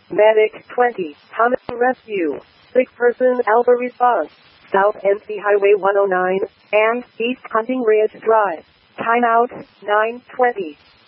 Medic 20, Thomas Rescue. Sick person Alpha response. South NC Highway 109 and East Hunting Ridge Drive. Timeout 9:20.